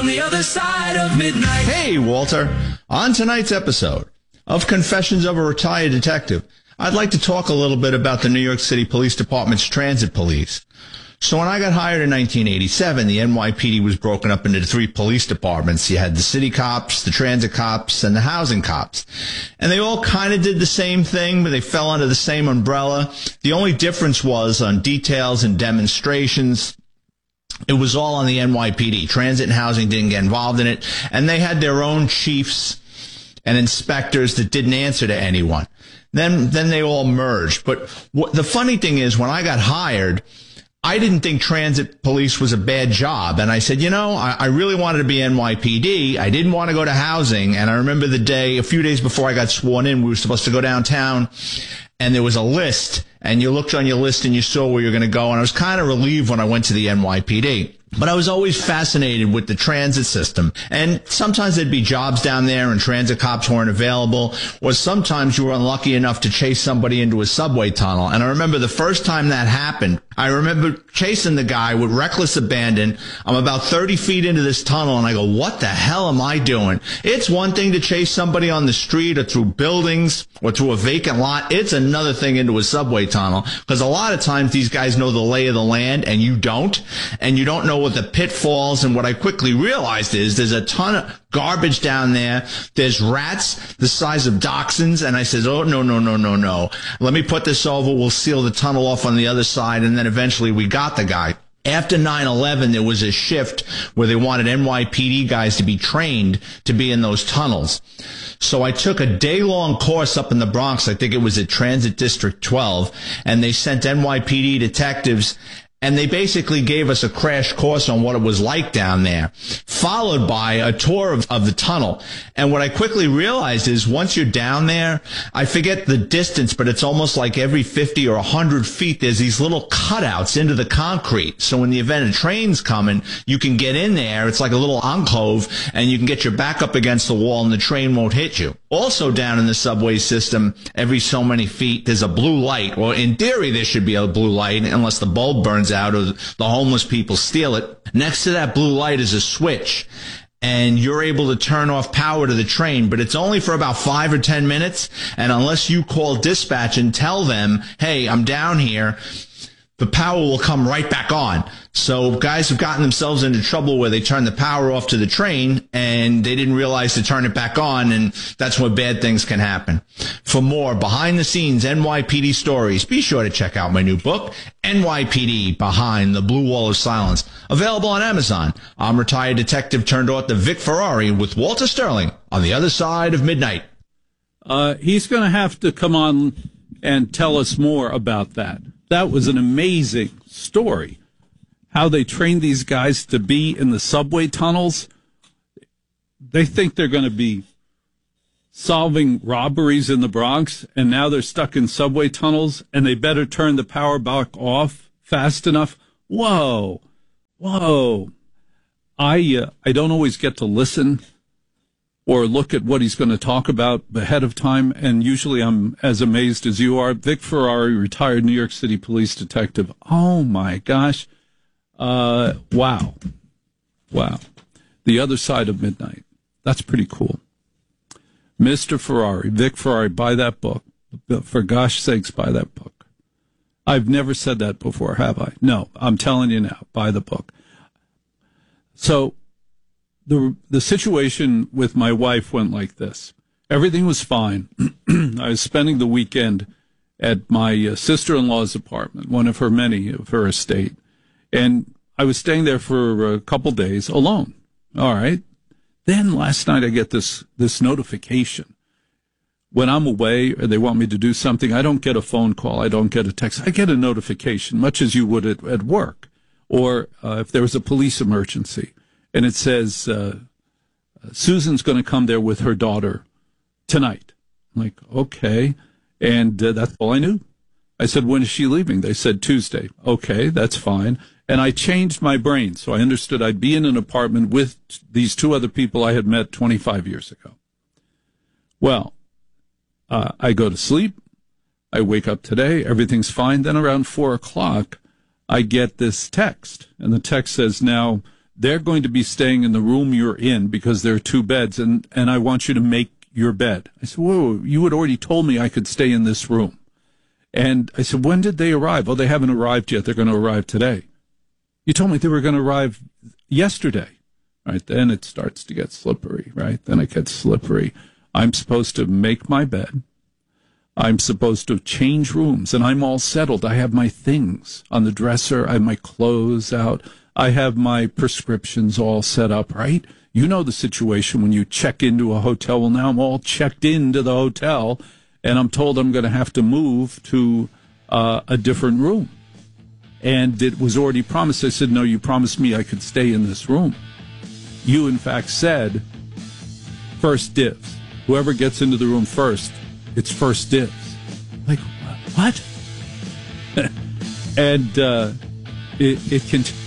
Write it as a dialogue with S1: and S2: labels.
S1: On the other side of midnight.
S2: Hey, Walter. On tonight's episode of Confessions of a Retired Detective, I'd like to talk a little bit about the New York City Police Department's transit police. So when I got hired in 1987, the NYPD was broken up into 3 police departments. You had the city cops, the transit cops, and the housing cops. And they all kind of did the same thing, but they fell under the same umbrella. The only difference was on details and demonstrations. It was all on the NYPD. Transit and housing didn't get involved in it. And they had their own chiefs and inspectors that didn't answer to anyone. Then they all merged. But the funny thing is, when I got hired, I didn't think transit police was a bad job. And I said, I really wanted to be NYPD. I didn't want to go to housing. And I remember the day, a few days before I got sworn in, we were supposed to go downtown, and there was a list, and you looked on your list and you saw where you're going to go. And I was kind of relieved when I went to the NYPD. But I was always fascinated with the transit system. And sometimes there'd be jobs down there and transit cops weren't available. Or sometimes you were unlucky enough to chase somebody into a subway tunnel. And I remember the first time that happened, I remember chasing the guy with reckless abandon. I'm about 30 feet into this tunnel and I go, what the hell am I doing? It's one thing to chase somebody on the street or through buildings or through a vacant lot. It's another thing into a subway tunnel, because a lot of times these guys know the lay of the land and you don't. And you don't know what the pitfalls. And what I quickly realized is there's a ton of garbage down there. There's rats the size of dachshunds. And I said, oh, no. Let me put this over. We'll seal the tunnel off on the other side. And then eventually we got the guy. After 9/11, there was a shift where they wanted NYPD guys to be trained to be in those tunnels. So I took a day-long course up in the Bronx. I think it was at Transit District 12. And they sent NYPD detectives, and they basically gave us a crash course on what it was like down there, followed by a tour of the tunnel. And what I quickly realized is once you're down there, I forget the distance, but it's almost like every 50 or 100 feet, there's these little cutouts into the concrete. So in the event a train's coming, you can get in there. It's like a little alcove, and you can get your back up against the wall, and the train won't hit you. Also down in the subway system, every so many feet, there's a blue light. Well, in theory, there should be a blue light unless the bulb burns out or the homeless people steal it. Next to that blue light is a switch, and you're able to turn off power to the train, but it's only for about 5 or 10 minutes. And unless you call dispatch and tell them, hey, I'm down here, the power will come right back on. So guys have gotten themselves into trouble where they turn the power off to the train and they didn't realize to turn it back on, and that's where bad things can happen. For more behind-the-scenes NYPD stories, be sure to check out my new book, NYPD Behind the Blue Wall of Silence, available on Amazon. I'm retired detective turned author Vic Ferrari with Walter Sterling on the other side of midnight.
S3: He's going to have to come on and tell us more about that. That was an amazing story. How they trained these guys to be in the subway tunnels. They think they're going to be solving robberies in the Bronx, and now they're stuck in subway tunnels, and they better turn the power back off fast enough. Whoa. I don't always get to listen or look at what he's going to talk about ahead of time, and usually I'm as amazed as you are. Vic Ferrari, retired New York City police detective. Oh, my gosh. Wow. The Other Side of Midnight. That's pretty cool. Mr. Ferrari, Vic Ferrari, buy that book. For gosh sakes, buy that book. I've never said that before, have I? No, I'm telling you now, buy the book. So the situation with my wife went like this. Everything was fine. I was spending the weekend at my sister-in-law's apartment, one of her many of her estate. And I was staying there for a couple days alone. All right. Then last night I get this notification. When I'm away or they want me to do something, I don't get a phone call. I don't get a text. I get a notification, much as you would at work. Or if there was a police emergency. And it says, Susan's going to come there with her daughter tonight. I'm like, okay. And that's all I knew. I said, when is she leaving? They said Tuesday. Okay, that's fine. And I changed my brain, so I understood I'd be in an apartment with these 2 other people I had met 25 years ago. Well, I go to sleep. I wake up today. Everything's fine. Then around 4 o'clock, I get this text. And the text says, now, they're going to be staying in the room you're in because there are 2 beds, and I want you to make your bed. I said, whoa, you had already told me I could stay in this room. And I said, when did they arrive? Oh, they haven't arrived yet. They're going to arrive today. You told me they were going to arrive yesterday. Right, then it starts to get slippery, right? Then it gets slippery. I'm supposed to make my bed. I'm supposed to change rooms, and I'm all settled. I have my things on the dresser. I have my clothes out. I have my prescriptions all set up, right? You know the situation when you check into a hotel. Well, now I'm all checked into the hotel, and I'm told I'm going to have to move to a different room. And it was already promised. I said, no, you promised me I could stay in this room. You, in fact, said first dibs. Whoever gets into the room first, it's first dibs. Like, what? And it